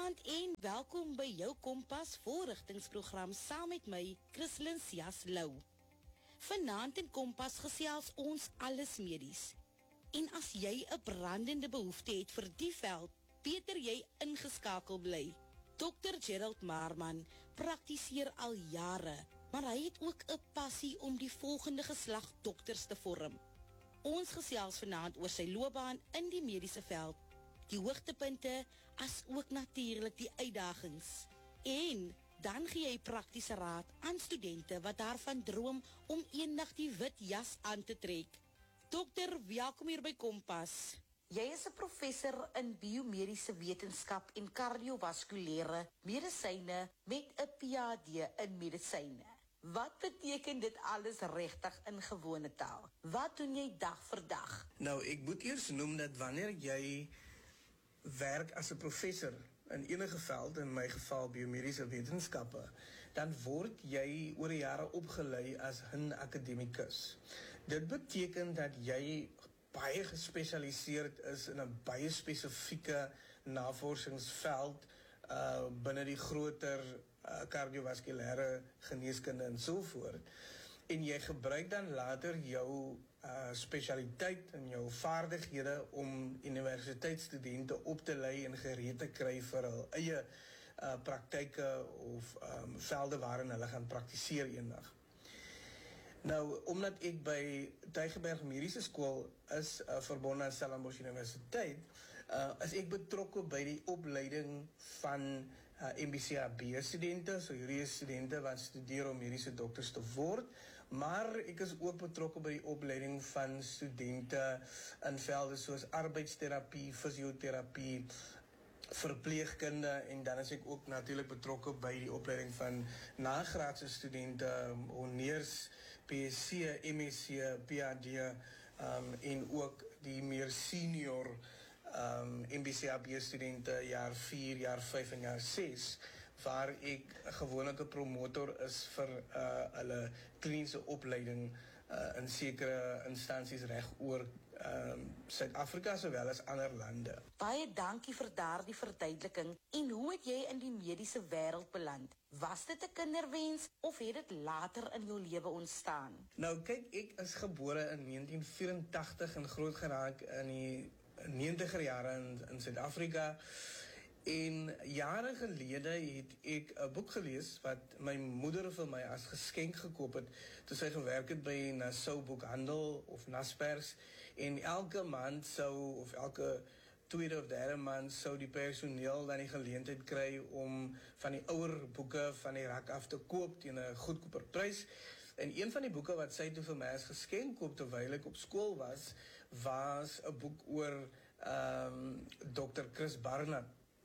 Goeienaand en welkom by jou Kompas voorrigtingsprogram saam met my, Christlyn Sias Lou. Vanaand in Kompas gesels ons alles medies. En as jy 'n brandende behoefte het vir die veld, beter jy ingeskakel bly. Dr. Gerald Marman praktiseer al jare, maar hy het ook 'n passie om die volgende geslag dokters te vorm. Ons gesels vanaand oor sy loopbaan in die mediese veld, die hoogtepunte, as ook natuurlik die uitdagings. En dan gee hy praktiese raad aan studente wat daarvan droom om eendag die wit jas aan te trek. Dokter, welkom hier by Kompas. Jy is 'n professor in biomediese wetenskap en kardiovaskulêre medisyne met 'n PhD in medisyne. Wat beteken dit alles regtig in gewone taal? Wat doen jy dag vir dag? Nou, ek moet eers noem dat wanneer jy werk as 'n professor in enige veld, in my geval biomediese wetenskappe, dan word jy oor die jare opgelei as 'n akademikus. Dit beteken dat jy baie gespesialiseerd is in 'n baie spesifieke navorsingsveld binne die groter kardiovaskulêre geneeskunde en so voort. En jy gebruik dan later jou spesialiteit en jou vaardighede om universiteitsstudente op te lei en gereed te kry vir hul eie praktyke of velde waarin hulle gaan praktiseer eendag. Nou, omdat ek by Tygerberg Mediese Skool is verbonden aan Stellenbosch Universiteit, is ek betrokke by die opleiding van MBCAB-studente, so hierdie is studente wat studeer om mediese dokters te word, maar ek is ook betrokke by die opleiding van studente in velde soos arbeidsterapie, fisioterapie, verpleegkunde, en dan is ek ook natuurlik betrokke by die opleiding van nagraadse studente, honneurs, PSC, MSc, PhD, en ook die meer senior MBCAB-studente jaar 4, jaar 5 en jaar 6, waar ek gewoonlik 'n promotor is vir hulle kliniese opleiding in sekere instansies reg oor Suid-Afrika sowel as ander lande. Baie dankie vir daardie verduideliking. En hoe het jy in die mediese wêreld beland? Was dit 'n kinderwens of het dit later in jou lewe ontstaan? Nou kyk, ek is gebore in 1984 en groot geraak in die 90er jare in Suid-Afrika. En jare gelede het ek 'n boek gelees wat my moeder vir my as geskenk gekoop het toe sy gewerk het by Nassau Boekhandel of Naspers, en elke maand of elke tweede of derde maand sou die personeel dan die geleentheid kry om van die ouer boeke van die rak af te koop teen 'n goedkoper prys. En een van die boeke wat sy toe vir my as geskenk koop terwyl ek op skool was 'n boek oor Dr. Chris Barnard.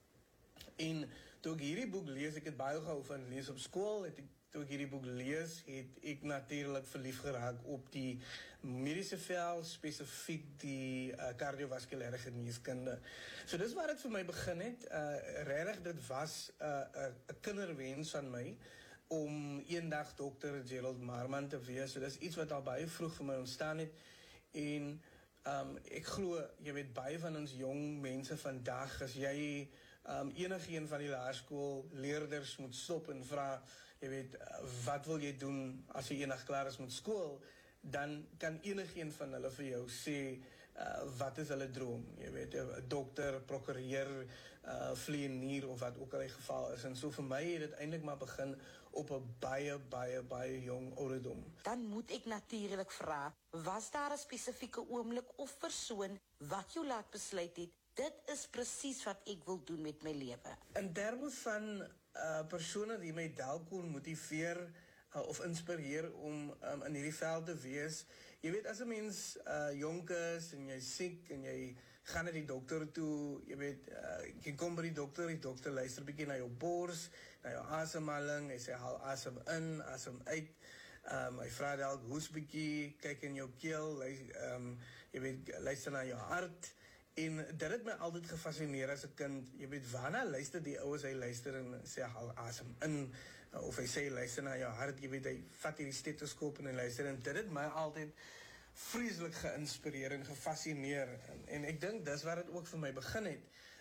En toe ek hierdie boek lees, ek het baie gehou van lees op skool, toe ek hierdie boek lees, het ek natuurlik verlief geraak op die mediese veld, spesifiek die kardiovaskulêre geneeskunde. So dis waar dit vir my begin het. Regtig, dit was 'n kinderwens van my om eendag Dr. Gerald Marman te wees. So dis iets wat al baie vroeg vir my ontstaan het. En ek glo, jy weet, baie van ons jong mense vandag, as jy enigeen van die laerskoolleerders moet stop en vra, jy weet, wat wil jy doen as jy eendag klaar is met skool, dan kan enigeen van hulle vir jou sê wat is hulle droom, jy weet, 'n dokter, prokureur, vleienier of wat ook al die geval is. En so vir my het dit eintlik maar begin op 'n baie jong ouderdom. Dan moet ek natuurlik vra, was daar 'n spesifieke oomblik of persoon wat jou laat besluit het, dit is presies wat ek wil doen met my lewe? In terme van persone die my dalk kon motiveer of inspireer om in hierdie veld te wees. Jy weet, as 'n mens jonk is en jy siek en jy gaan na die dokter toe, jy weet, jy kom by die dokter luister bietjie na jou bors, na jou asemhaling, hy sê haal asem in, asem uit, hy vra dalk hoes bietjie, kyk in jou keel, jy weet, luister na jou hart. En dit het my altyd gefascineer as 'n kind. Jy weet, waarna luister die oues? Hy luister en sê haal asem in, of hy sê luister na jou hart. Jy weet, hy vat hierdie stetoskoop en hy luister, en dit het my altyd vreeslik geïnspireer en gefascineer. En ek dink dis waar dit ook vir my begin het.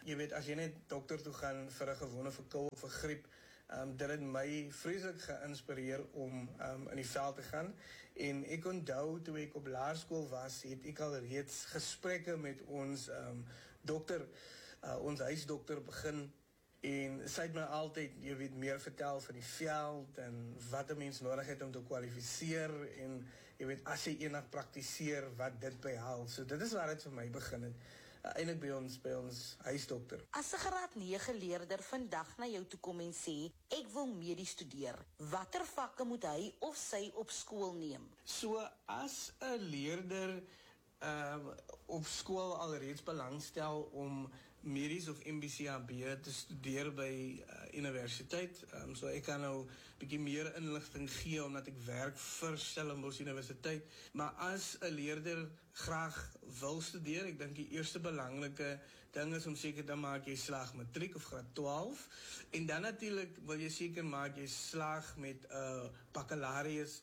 jy weet, as jy net dokter toe gaan vir 'n gewone verkoue of 'n griep, dit het my vreeslik geïnspireer om in die veld te gaan. En ek onthou toe ek op laerskool was, het ek al reeds gesprekke met ons dokter, ons huisdokter begin. En sy het my altyd, jy weet, meer vertel van die veld en wat 'n mens nodig het om te kwalifiseer en jy weet, as jy eendag praktiseer, wat dit behels. So dit is waar dit vir my begin het. Eintlik by ons huisdokter. As 'n graad 9 leerder vandag na jou toe kom en sê, ek wil medies studeer, watter vakke moet hy of sy op skool neem? So as 'n leerder op skool alreeds belangstel om medies of MBCAB te studeer by universiteit. So ek kan nou 'n bietjie meer inligting gee omdat ek werk vir Stellenbosch Universiteit. Maar as 'n leerder graag wil studeer, ek dink die eerste belangrike ding is om seker te maak jy slaag matriek of graad 12. En dan natuurlik wil jy seker maak jy slaag met 'n baccalaureus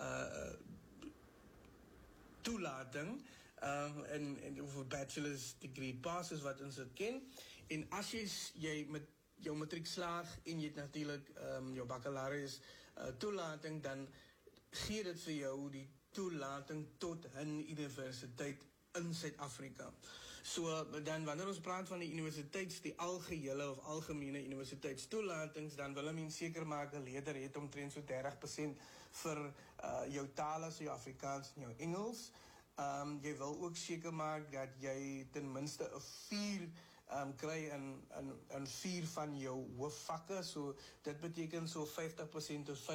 toelating. Of 'n bachelor's degree passes wat ons dit ken. En as jy met jou matriek slaag en jy het natuurlik jou baccalaureus toelating, dan gee dit vir jou die toelating tot 'n universiteit in Suid-Afrika. So dan wanneer ons praat van die die algehele of algemene universiteitstoelatings, dan wil 'n mens seker maak 'n leerder het omtrent so 30% vir jou tale, so jou Afrikaans en jou Engels. Jy wil ook seker maak dat jy ten minste 'n 4 kry in 4 van jou hoofvakke. So dit beteken so 50% tot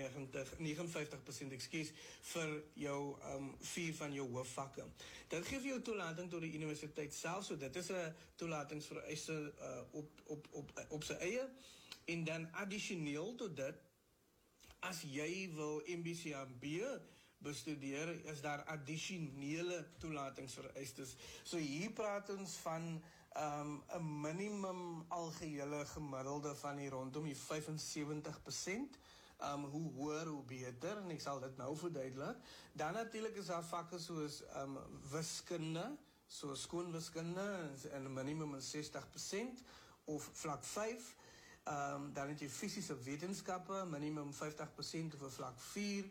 59%, ekskuus, vir jou 4 van jou hoofvakke. Dit gee vir jou toelating tot die universiteit self. So dit is 'n toelatingsvereiste op sy eie. En dan addisioneel tot dit, as jy wil MBCAB bestudeer, is daar addisionele toelatingsvereistes. So hier praat ons van 'n minimum algehele gemiddelde van hier rondom die 75%. Hoe hoër, hoe beter, en ek sal dit nou verduidelik. Dan natuurlik is daar vakke soos wiskunde, so skoonwiskunde, en 'n minimum is 60%, of vlak 5. Dan het jy fisiese wetenskappe, minimum 50% of vlak 4.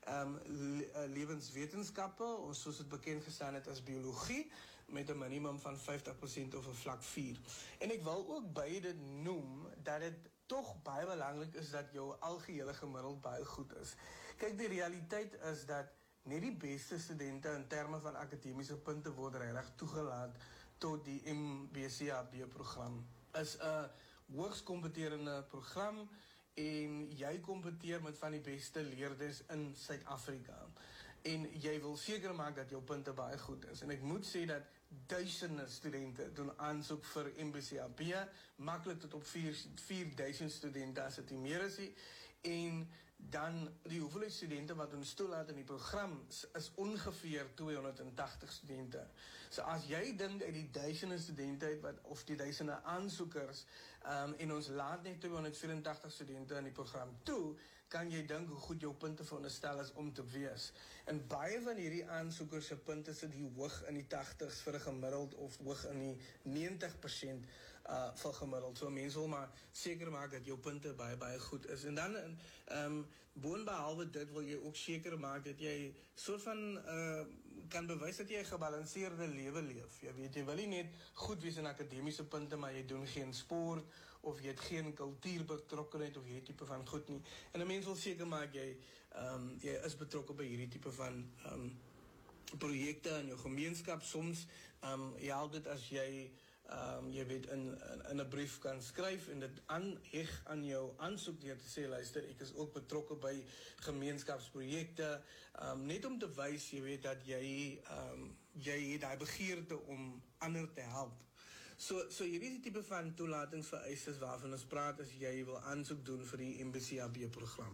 Lewenswetenskappe, ons soos dit bekend gestaan het as biologie, met 'n minimum van 50% of vlak 4. En ek wil ook by dit noem dat dit tog baie belangrik is dat jou algehele gemiddeld baie goed is. Kyk, die realiteit is dat net die beste studente in terme van akademiese punte word regtig toegelaat tot die MBCAB program. Is 'n hoogs kompeterende program en jy kompeteer met van die beste leerders in Suid-Afrika. En jy wil seker maak dat jou punte baie goed is. En ek moet sê dat duisende studente doen aansoek vir MBCAB, maklik tot op 4000 studente as dit meer is. En dan die hoeveelheid studente wat ons toelaat in die program is ongeveer 280 studente. So as jy dink uit die duisende studente of die duisende aansoekers en ons laat net 284 studente in die program toe, kan jy dink hoe goed jou punte veronderstel is om te wees. En baie van hierdie aansoekers se punte sit hier hoog in die 80s vir 'n gemiddeld of hoog in die 90% van gemiddeld. So mense wil maar seker maak dat jou punte baie goed is. En dan boonbehalwe dit wil jy ook seker maak dat jy soort van kan bewys dat jy 'n gebalanseerde lewe leef. Jy weet, jy wil nie net goed wees in akademiese punte, maar jy doen geen sport of jy het geen kultuurbetrokkenheid of hierdie tipe van goed nie. En 'n mens wil seker maak jy is betrokke by hierdie tipe van projekte in jou gemeenskap. Soms help dit as jy weet in 'n brief kan skryf en dit aanheg aan jou aansoek deur te sê, luister, ek is ook betrokke by gemeenskapsprojekte, net om te wys, jy weet, dat jy het daai begeerte om ander te help. So hierdie is die tipe van toelatingsvereistes waarvan ons praat as jy wil aansoek doen vir die MBCAB program.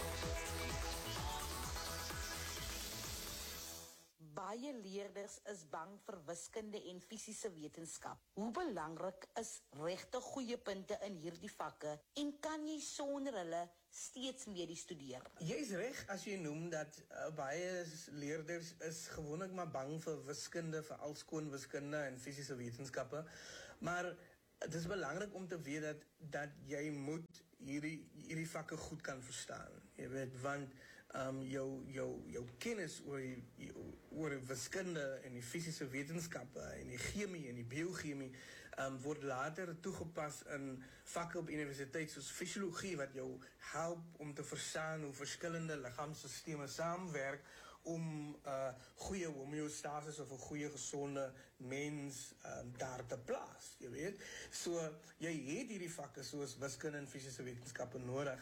Baie leerders is bang vir wiskunde en fisiese wetenskap. Hoe belangrik is regte goeie punte in hierdie vakke en kan jy sonder hulle steeds medies studeer? Jy's reg as jy noem dat baie leerders is gewoonlik maar bang vir wiskunde, veral skoonwiskunde en fisiese wetenskappe. Maar het is belangrik om te weet dat jy moet hierdie vakke goed kan verstaan. Jy weet, want jou kennis oor wiskunde en die fisiese wetenskappe en die chemie en die biochemie word later toegepas in vakke op universiteit soos fisiologie wat jou help om te verstaan hoe verskillende liggaamsstelsels saamwerk om goeie homeostasis of 'n goeie gesonde mens daar te plaas, jy weet. So jy het hierdie vakke soos wiskunde en fisiese wetenskappe nodig.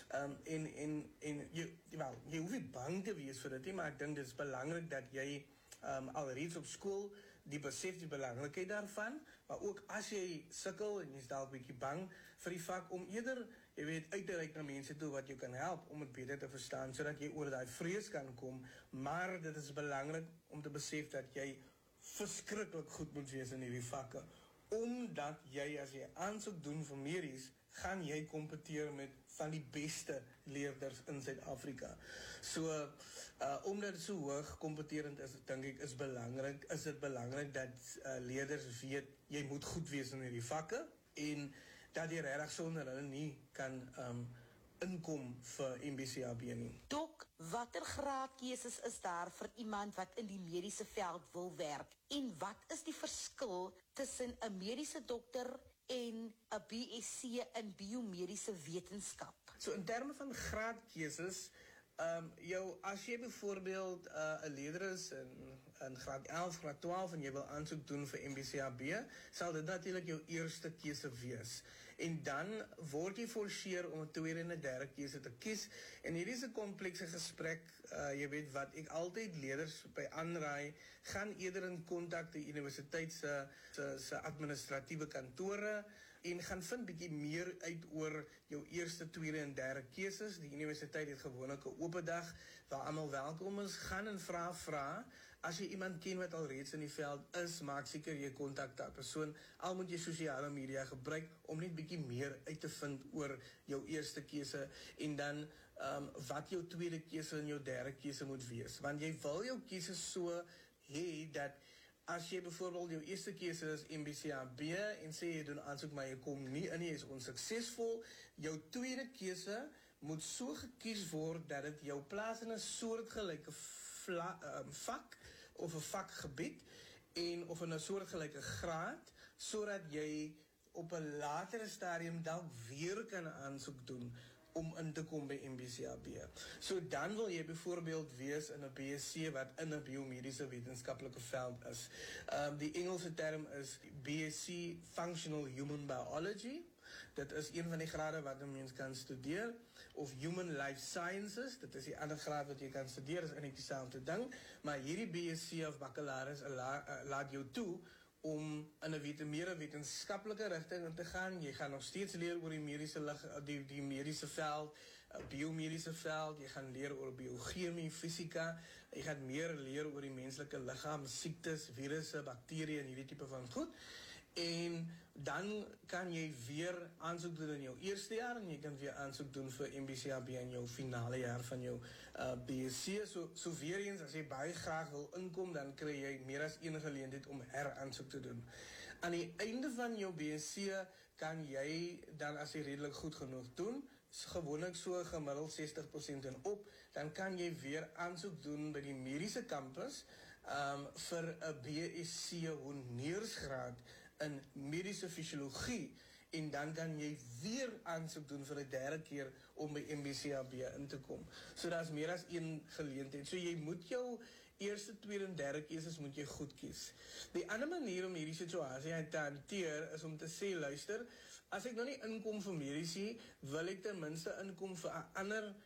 En jy hoef nie bang te wees vir dit nie, maar ek dink dit is belangrik dat jy alreeds op skool die besef die belangrikheid daarvan, maar ook as jy sukkel en jy's dalk 'n bietjie bang vir die vak, om eerder, jy weet, uit te reik na mense toe wat jou kan help om dit beter te verstaan, sodat jy oor daai vrees kan kom, maar dit is belangrik om te besef dat jy verskriklik goed moet wees in hierdie vakke, omdat jy, as jy aansoek doen vir medies, gaan jy kompeteer met van die beste leerders in Suid-Afrika. So, omdat dit so hoog kompeterend is, dink ek, is dit belangrik dat leerders weet, jy moet goed wees in hierdie vakke, en dat jy regtig sonder hulle nie kan inkom vir MBCAB nie. Dok, watter graadkeuses is daar vir iemand wat in die mediese veld wil werk? En wat is die verskil tussen 'n mediese dokter en 'n BSc in biomediese wetenskap? So in terme van graadkeuses, as jy byvoorbeeld 'n leerder is in graad 11, graad 12 en jy wil aansoek doen vir MBCAB, sal dit natuurlik jou eerste keuse wees. En dan word jy geforseer om 'n tweede en 'n derde keuse te kies. En hierdie is 'n komplekse gesprek, jy weet, wat ek altyd leerders by aanraai, gaan eerder in kontak die universiteit se administratiewe kantore en gaan vind bietjie meer uit oor jou eerste, tweede en derde keuses. Die universiteit het gewoonlik 'n oop dag waar almal welkom is. Gaan en vra. As jy iemand ken wat al reeds in die veld is, maak seker jy kontak daai persoon. Al moet jy sosiale media gebruik om net bietjie meer uit te vind oor jou eerste keuse en dan wat jou tweede keuse en jou derde keuse moet wees. Want jy wil jou keuse so hê dat as jy byvoorbeeld jou eerste keuse is MBCAB en sê jy doen aansoek maar jy kom nie in nie, jy is onsuksesvol, jou tweede keuse moet so gekies word dat dit jou plaas in 'n soortgelyke vak of 'n vakgebied en of in 'n soortgelyke graad, sodat jy op 'n latere stadium dalk weer kan aansoek doen om in te kom by MBCAB. So dan wil jy byvoorbeeld wees in 'n BSc wat in 'n biomediese wetenskaplike veld is. Die Engelse term is BSc Functional Human Biology. Dit is een van die grade wat 'n mens kan studeer, of Human Life Sciences, dit is die ander graad wat jy kan studeer, is eintlik dieselfde ding, maar hierdie BSc of baccalaureus laat jou toe om in 'n meer wetenskaplike rigting in te gaan. Jy gaan nog steeds leer oor die mediese veld, biomediese veld, jy gaan leer oor biochemie, fisika, jy gaan meer leer oor die menslike liggaam, siektes, virusse, bakterieë en hierdie tipe van goed. En dan kan jy weer aansoek doen in jou eerste jaar en jy kan weer aansoek doen vir MBCAB in jou finale jaar van jou BSc. So weer eens, as jy baie graag wil inkom, dan kry jy meer as een geleentheid om heraansoek te doen. Aan die einde van jou BSc kan jy dan, as jy redelik goed genoeg doen, gewoonlik so gemiddeld 60% en op, dan kan jy weer aansoek doen by die mediese kampus vir 'n BSc honeursgraad in mediese fisiologie, en dan kan jy weer aansoek doen vir 'n derde keer om by MBCAB in te kom. So daar's meer as een geleentheid. So jy moet jou eerste, tweede en derde keuses moet jy goed kies. Die ander manier om hierdie situasie te hanteer is om te sê, luister, as ek nou nie inkom vir mediese, wil ek ten minste inkom vir 'n ander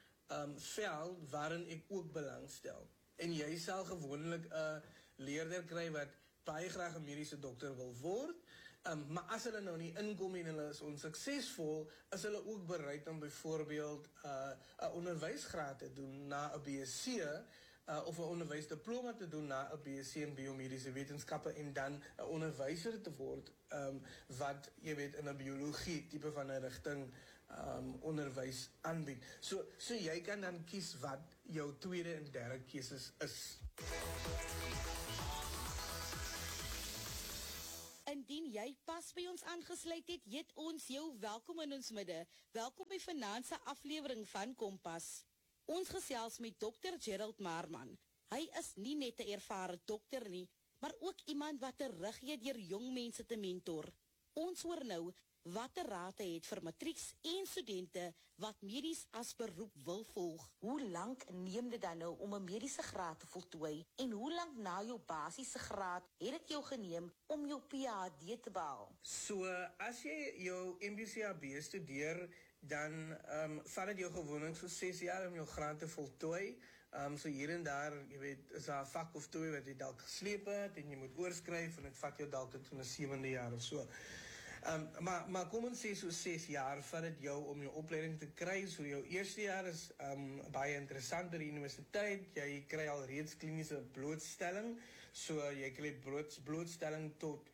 veld waarin ek ook belangstel. En jy sal gewoonlik 'n leerder kry wat baie graag 'n mediese dokter wil word, maar as hulle nou nie inkom en hulle is onsuksesvol, is hulle ook bereid om byvoorbeeld 'n onderwysgraad te doen na 'n BSc of 'n onderwysdiploma te doen na 'n BSc in biomediese wetenskappe en dan 'n onderwyser te word wat, jy weet, in 'n biologie tipe van 'n rigting onderwys aanbied. So jy kan dan kies wat jou tweede en derde keuses is. Indien Indien jy pas by ons aangesluit het, heet ons jou welkom in ons midde. Welkom by vanaand se aflewering van Kompas. Ons gesels met Dr. Gerald Marman. Hy is nie net 'n ervare dokter nie, maar ook iemand wat 'n rug gee deur jong mense te mentor. Ons hoor nou watter raad hy het vir matrieks en studente wat medies as beroep wil volg. Hoe lank neem dit dan nou om 'n mediese graad te voltooi en hoe lank na jou basiese graad het dit jou geneem om jou PhD te behaal? So, as jy jou MBCAB studeer, dan vat dit jou gewoonlik so 6 jaar om jou graad te voltooi. So hier en daar, jy weet, is daar 'n vak of twee wat jy dalk gesleep het en jy moet oorskryf en dit vat jou dalk tot 'n 7de jaar of so. Maar kom ons sê so 6 jaar vat dit jou om jou opleiding te kry. So jou eerste jaar is baie interessant by die universiteit. Jy kry al reeds kliniese blootstelling. So jy kry blootstelling tot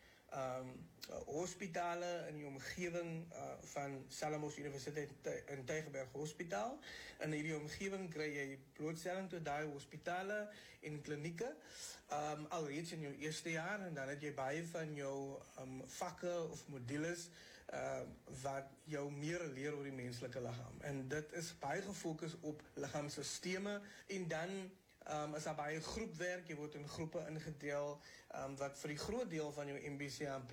hospitale in die omgewing van Stellenbosch Universiteit in Tygerberg Hospitaal. In hierdie omgewing kry jy blootstelling tot daai hospitale en klinieke alreeds in jou eerste jaar, en dan het jy baie van jou vakke of modules wat jou meer leer oor die menslike liggaam. En dit is baie gefokus op liggaamsstelsels, en dan is daar baie groepwerk. Jy word in groepe ingedeel, wat vir die groot deel van jou MBCAB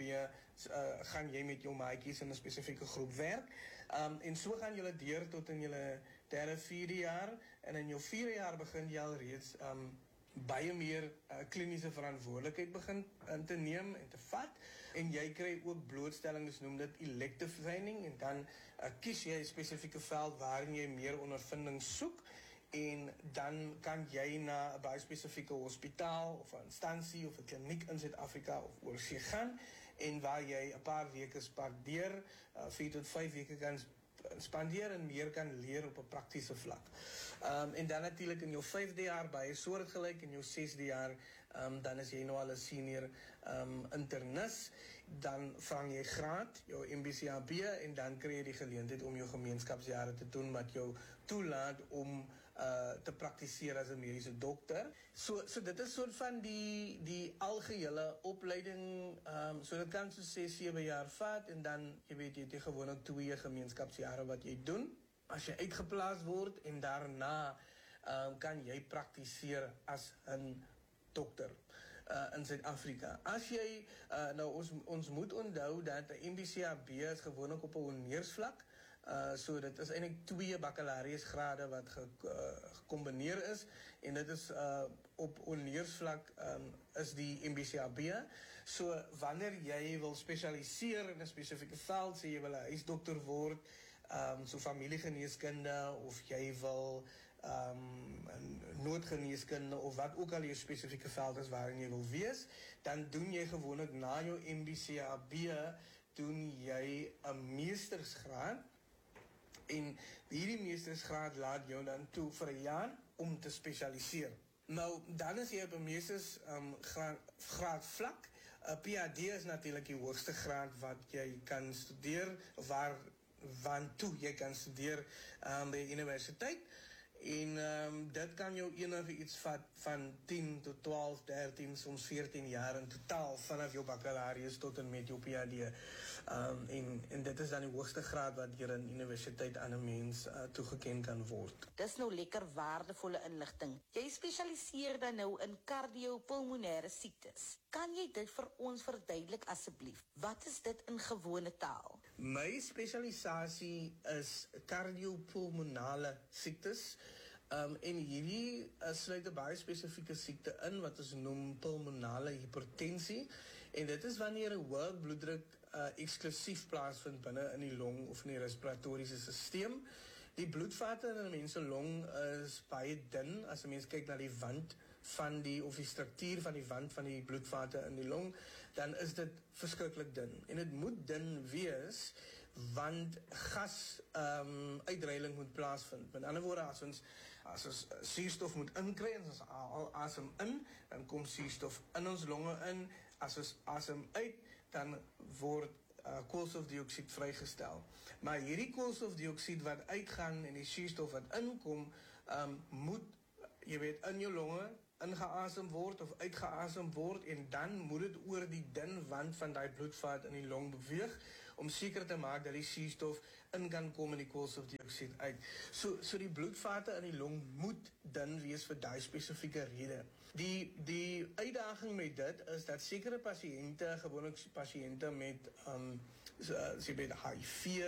gaan jy met jou maatjies in 'n spesifieke groep werk. En so gaan julle deur tot in julle 3de, 4de jaar, en in jou 4de jaar begin jy al reeds baie meer kliniese verantwoordelikheid begin te neem en te vat, en jy kry ook blootstelling, dus noem dit elective training, en dan kies jy 'n spesifieke veld waarin jy meer ondervinding soek, en dan kan jy na 'n baie spesifieke hospitaal of 'n instansie of 'n kliniek in Suid-Afrika of oorsee gaan, en waar jy 'n paar weke spandeer, 4 tot 5 weke kan spandeer en meer kan leer op 'n praktiese vlak. En dan natuurlik in jou 5de jaar baie soortgelyk, in jou 6de jaar dan is jy nou al 'n senior internis, dan vang jy graad, jou MBCAB, en dan kry jy die geleentheid om jou gemeenskapsjare te doen wat jou toelaat om te praktiseer as 'n mediese dokter. So dit is soort van die algehele opleiding, so dit kan so 6, 7 jaar vat, en dan jy weet jy het gewoonlik 2 gemeenskapsjare wat jy doen as jy uitgeplaas word, en daarna kan jy praktiseer as 'n dokter in Suid-Afrika. As jy nou ons moet onthou dat 'n MBCAB is gewoonlik op 'n honeursvlak. So dit is eintlik 2 bakkalariusgrade wat gekombineer is, en dit is op honeursvlak is die MBCAB. So wanneer jy wil spesialiseer in 'n spesifieke veld, sê jy wil 'n huisdokter word, so familiegeneeskunde, of jy wil noodgeneeskunde, of wat ook al jou spesifieke veld is waarin jy wil wees, dan doen jy gewoonlik na jou MBCAB doen jy 'n meestersgraad, en hierdie meestersgraad laat jou dan toe vir 'n jaar om te spesialiseer. Nou, dan is jy op 'n meestersgraad vlak. 'n PhD is natuurlik die hoogste graad wat jy kan studeer, of waartoe jy kan studeer by die universiteit. En dit kan jou enige iets vat van 10 tot 12, 13, soms 14 jaar in totaal, vanaf jou bakkalarius tot en met jou PhD. En dit is dan die hoogste graad wat hier in universiteit aan 'n mens toegeken kan word. Dis nou lekker waardevolle inligting. Jy spesialiseer dan nou in kardiopulmonêre siektes. Kan jy dit vir ons verduidelik asseblief? Wat is dit in gewone taal? My spesialisasie is kardiopulmonale siektes. En hierdie sluit 'n baie spesifieke siekte in wat ons noem pulmonale hipertensie. En dit is wanneer 'n hoë bloeddruk eksklusief plaasvind binne in die long of in die respiratoriese stelsel. Die bloedvate in 'n mens se long is baie dun as 'n mens kyk na die wand van die struktuur van die wand van die bloedvate in die long, dan is dit verskriklik dun. En dit moet dun wees want gas uitreiling moet plaasvind. Met ander woorde, as ons suurstof moet inkry en ons asem in, dan kom suurstof in ons longe in. As ons asem uit, dan word koolstofdioksied vrygestel. Maar hierdie koolstofdioksied wat uitgaan en die suurstof wat inkom, moet, jy weet, in jou longe ingeasem word of uitgeasem word en dan moet dit oor die dun wand van daai bloedvat in die long beweeg om seker te maak dat die suurstof in kan kom en die koolstofdioksied uit. So die bloedvate in die long moet dun wees vir daai spesifieke rede. Die uitdaging met dit is dat sekere pasiënte, gewoonlik pasiënte met met HIV,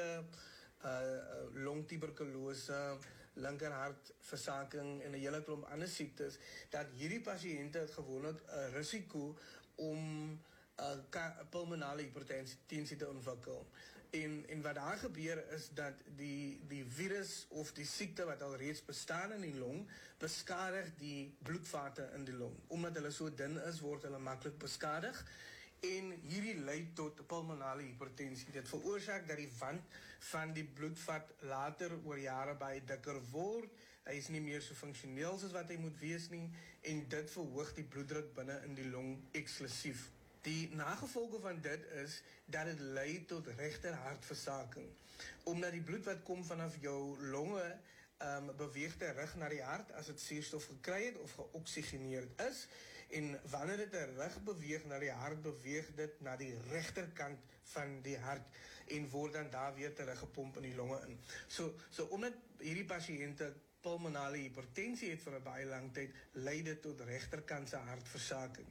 longtuberkulose, linkerhartversaking en 'n hele klomp ander siektes, dat hierdie pasiënte het gewoonlik 'n risiko om pulmonale hipertensie te ontwikkel. En wat daar gebeur is dat die virus of die siekte wat al reeds bestaan in die long, beskadig die bloedvate in die long. Omdat hulle so dun is, word hulle maklik beskadig. En hierdie lei tot pulmonale hipertensie. Dit veroorsaak dat die wand van die bloedvat later oor jare baie dikker word. Hy is nie meer so funksioneel soos wat hy moet wees nie. En dit verhoog die bloeddruk binne in die long eksklusief. Die nagevolge van dit is dat dit lei tot regterhartversaking. Omdat die bloed wat kom vanaf jou longe beweeg terug na die hart as dit suurstof gekry het of geoksigeneerd is. En wanneer dit terug beweeg na die hart, beweeg dit na die regterkant van die hart en word dan daar weer teruggepomp in die longe in. So omdat hierdie pasiënte pulmonale hipertensie het vir 'n baie lang tyd, lei dit tot regterkantse hartversaking.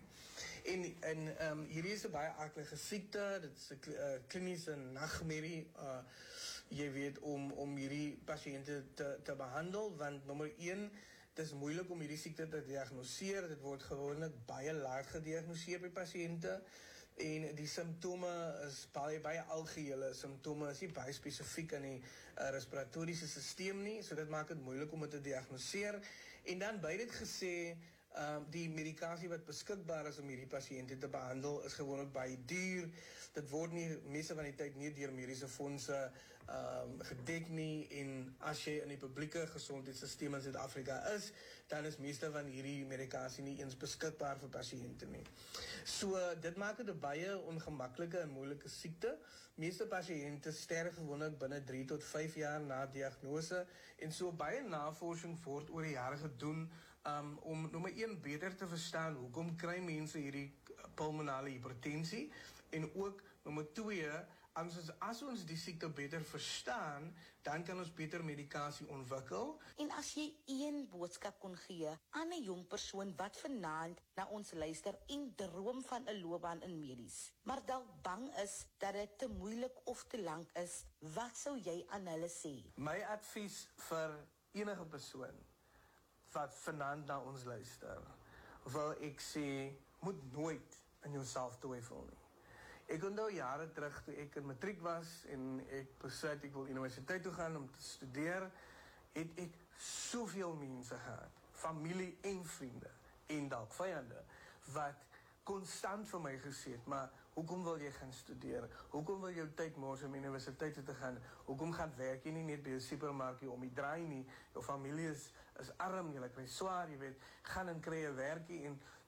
En hierdie is 'n baie aardige siekte, dit is 'n kliniese nagmerrie, jy weet, om hierdie pasiënte te behandel, want nommer 1, dit is moeilik om hierdie siekte te diagnoseer, dit word gewoonlik baie laat gediagnoseer by pasiënte, en die simptome is baie algehele simptome, is nie baie spesifiek aan die respiratoriese sisteem nie, so dit maak dit moeilik om dit te diagnoseer. En dan by dit gesê, die medikasie wat beskikbaar is om hierdie pasiënte te behandel is gewoonlik baie duur. Dit word nie meeste van die tyd nie deur mediese fondse gedek nie, en as jy in die publieke gesondheidssisteem in Suid-Afrika is, dan is meeste van hierdie medikasie nie eens beskikbaar vir pasiënte nie. So dit maak dit 'n baie ongemaklike en moeilike siekte. Meeste pasiënte sterf gewoonlik binne 3 tot 5 jaar na diagnose, en so baie navorsing word oor die jare gedoen om nommer 1 beter te verstaan hoekom kry mense hierdie pulmonale hipertensie, en ook nommer 2, as ons die siekte beter verstaan, dan kan ons beter medikasie ontwikkel. En as jy een boodskap kon gee aan 'n jong persoon wat vanaand na ons luister en droom van 'n loopbaan in medies, maar dalk bang is dat dit te moeilik of te lank is, wat sou jy aan hulle sê? My advies vir enige persoon wat vanaand na ons luister, wil ek sê, moet nooit in jouself twyfel nie. Ek onthou jare terug toe ek in matriek was en ek besluit ek wil universiteit toe gaan om te studeer, het ek soveel mense gehad, familie en vriende en dalk vyande, wat konstant vir my gesê het, maar hoekom wil jy gaan studeer? Hoekom wil jy tyd mors om universiteit toe te gaan? Hoekom gaan werk jy nie net by 'n supermarkie om die draai nie? Jou familie is arm, jy kry swaar, jy weet, gaan en kry 'n werkie,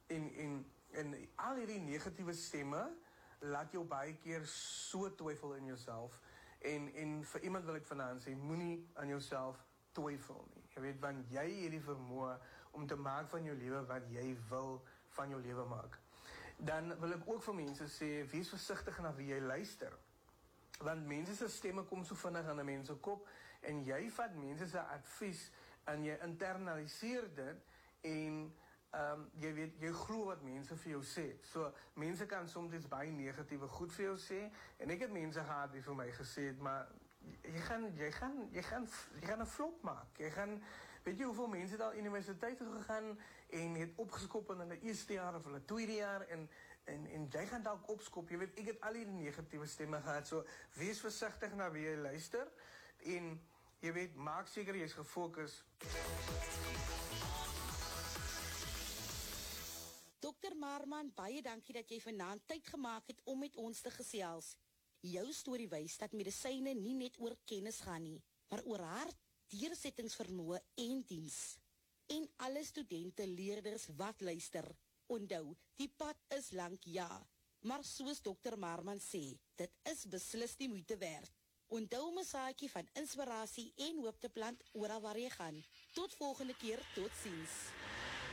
en al hierdie negatiewe stemme laat jou baie keer so twyfel in jouself, en vir iemand wil ek vanaand sê, moenie aan jouself twyfel nie. Jy weet, want jy het die vermoë om te maak van jou lewe wat jy wil van jou lewe maak. Dan wil ek ook vir mense sê, wees versigtig na wie jy luister. Want mense se stemme kom so vinnig aan 'n mens se kop, en jy vat mense se advies en jy internaliseer dit, en jy weet, jy glo wat mense vir jou sê. So, mense kan soms baie negatiewe goed vir jou sê, en ek het mense gehad die vir my gesê het, maar jy gaan 'n flop maak. Weet jy hoeveel mense het al universiteit toe gegaan en het opgeskop in hulle eerste jaar of hulle tweede jaar, en jy gaan dalk opskop. Jy weet, ek het al die negatiewe stemme gehad, so wees versigtig na wie jy luister, en jy weet, maak seker jy is gefokus. Dr. Marman, baie dankie dat jy vanaand tyd gemaak het om met ons te gesels. Jou storie wys dat medisyne nie net oor kennis gaan nie, maar oor hart, deursettingsvermoë en diens. En alle studente, leerders wat luister, onthou, die pad is lank, ja, maar soos Dr. Marman sê, dit is beslis die moeite werd. Onthou om 'n saadjie van inspirasie en hoop te plant oral waar jy gaan. Tot volgende keer, totsiens.